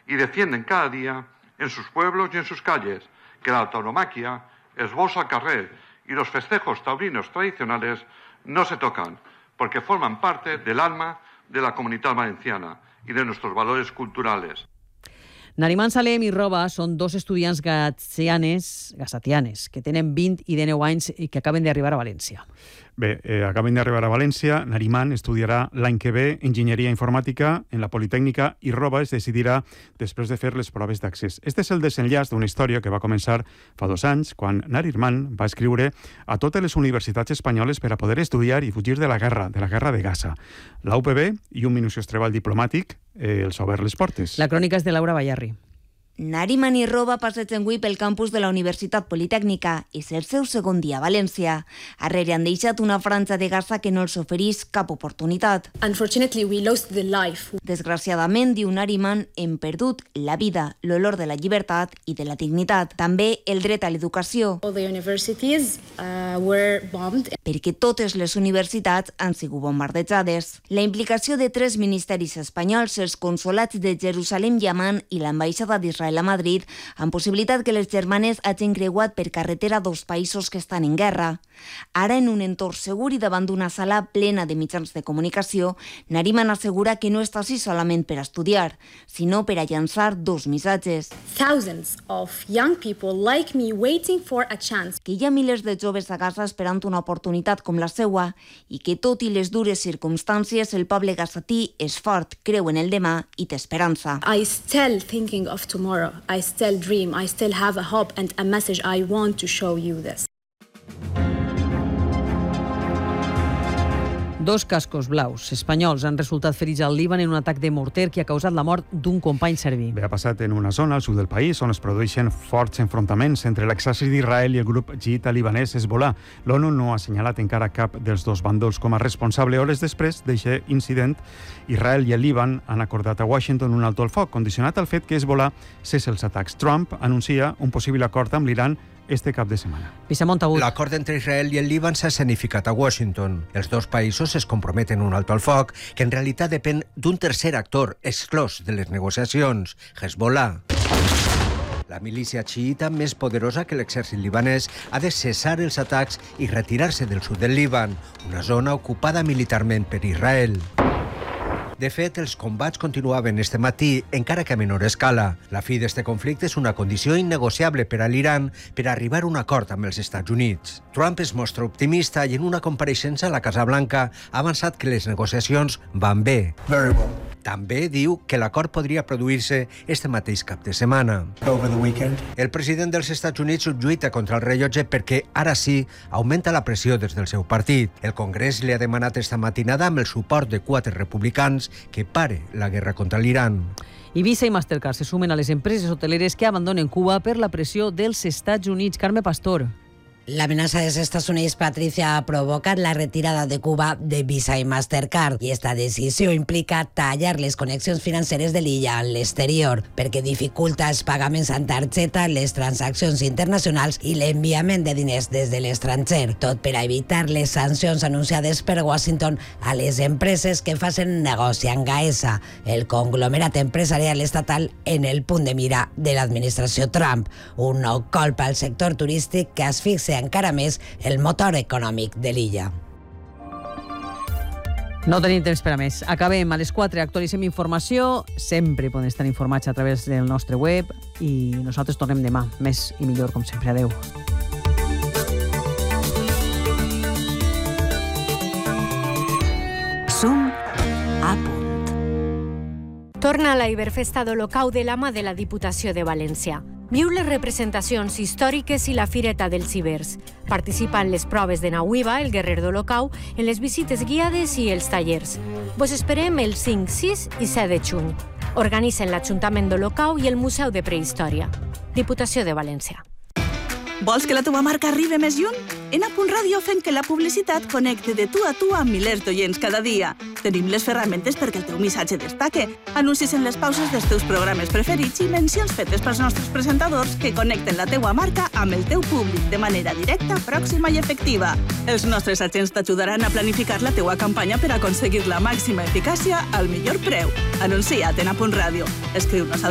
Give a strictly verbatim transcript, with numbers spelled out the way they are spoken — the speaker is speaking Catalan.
y defienden cada día en sus pueblos y en sus calles que la tauromaquia, els bous al carrer y los festejos taurinos tradicionales no se tocan, porque forman parte del alma de la comunidad valenciana y de nuestros valores culturales. Nariman Salem i Roba són dos estudiants gatsianes, gasatianes que tenen vint i dinou anys i que acaben d'arribar a València. Bé, eh, acaben d'arribar a València. Nariman estudiarà l'any que ve Enginyeria Informàtica en la Politècnica i Roba es decidirà després de fer les proves d'accés. Este és el desenllaç d'una història que va començar fa dos anys, quan Nariman va escriure a totes les universitats espanyoles per a poder estudiar i fugir de la guerra, de la guerra de Gaza. La U P B i un minuciós treball diplomàtic eh, els ha obert les portes. La crònica és de Laura Ballarri. Nariman i Roba passegen avui pel campus de la Universitat Politècnica. És el seu segon dia a València. Arrere han deixat una franja de Gaza que no els ofereix cap oportunitat. Unfortunately, we lost the life. Desgraciadament, diu Nariman, hem perdut la vida, l'olor de la llibertat i de la dignitat. També el dret a l'educació. All the universities uh, were bombed. Perquè totes les universitats han sigut bombardejades. La implicació de tres ministeris espanyols, els consolats de Jerusalem i Amman i l'ambaixada d'Israel a Madrid han possibilitat que les germanes hagin creuat per carretera dos països que estan en guerra. Ara, en un entorn segur i davant d'una sala plena de mitjans de comunicació, Nariman assegura que no està així solament per estudiar, sinó per a llançar dos missatges. Thousands of young people like me waiting for a chance. Que hi ha milers de joves a Gaza esperant una oportunitat com la seua i que, tot i les dures circumstàncies, el poble gazatí és fort, creu en el demà i té esperança. I still thinking of tomorrow. I still dream. I still have a hope and a message. I want to show you this. Dos cascos blaus espanyols han resultat ferits al Líban en un atac de morter que ha causat la mort d'un company serbi. Bé, ha passat en una zona al sud del país on es produeixen forts enfrontaments entre l'exèrcit d'Israel i el grup xiita libanès Hezbollah. L'ONU no ha assenyalat encara cap dels dos bàndols com a responsable. Hores després d'aquest incident, Israel i el Líban han acordat a Washington un alto al foc, condicionat al fet que Hezbollah cessa els atacs. Trump anuncia un possible acord amb l'Iran este cap de setmana. L'acord entre Israel i el Líban s'ha escenificat a Washington. Els dos països es comprometen un alto al foc que en realitat depèn d'un tercer actor exclòs de les negociacions, Hezbollah. La milícia xiita més poderosa que l'exèrcit libanès ha de cessar els atacs i retirar-se del sud del Líban, una zona ocupada militarment per Israel. De fet, els combats continuaven este matí, encara que a menor escala. La fi d'este conflicte és una condició innegociable per a l'Iran per arribar a un acord amb els Estats Units. Trump es mostra optimista i en una compareixença a la Casa Blanca ha avançat que les negociacions van bé. Very well. També diu que l'acord podria produir-se este mateix cap de setmana. Over the weekend. El president dels Estats Units lluita contra el rellotge perquè ara sí augmenta la pressió des del seu partit. El Congrés li ha demanat esta matinada amb el suport de quatre republicans que pare la guerra contra l'Iran. Ibiza i Mastercard se sumen a les empreses hoteleres que abandonen Cuba per la pressió dels Estats Units. Carme Pastor. La amenaza de Estados Unidos, Patricia, ha provocado la retirada de Cuba de Visa y Mastercard. Y esta decisión implica tallar les connexions financeres de l'illa a l'exterior, perquè dificulta els pagaments amb targeta, les transaccions internacionals i l'enviament de diners des de l'estranger. Tot per a evitar les sancions anunciades per Washington a les empreses que facin negoci amb Gaesa, el conglomerat empresarial estatal en el punt de mira de l'administració Trump. Un nou colp al sector turístic que asfixia encara més el motor econòmic de l'illa. No tenim temps per a més. Acabem a les quatre, actualitzem informació. Sempre poden estar informats a través del nostre web i nosaltres tornem demà. Més i millor, com sempre. Adeu. Som a punt. Torna a la Iberfesta d'Olocau de la mà de la Diputació de València. Viu les representacions històriques i la Fireta dels Ibers. Participa en les proves de Nauiva, el guerrer d'Olocau, en les visites guiades i els tallers. Vos esperem el cinc, sis i set de juny. Organitzen l'Ajuntament d'Olocau i el Museu de Prehistòria. Diputació de València. Vols que la teva marca arribi més lluny? En A Punt Ràdio fem que la publicitat connecte de tu a tu amb milers d'oients cada dia. Tenim les ferramentes perquè el teu missatge destaque, anuncis en les pauses dels teus programes preferits i mencions fetes pels nostres presentadors que connecten la teua marca amb el teu públic de manera directa, pròxima i efectiva. Els nostres agents t'ajudaran a planificar la teua campanya per aconseguir la màxima eficàcia al millor preu. Anuncia't en A Punt Ràdio. Escriu-nos al